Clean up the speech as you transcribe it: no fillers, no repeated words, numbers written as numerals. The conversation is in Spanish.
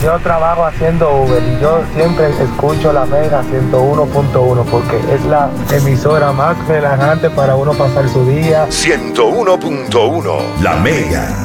Yo trabajo haciendo Uber y yo siempre escucho la Mega 101.1 porque es la emisora más relajante para uno pasar su día. 101.1 La Mega.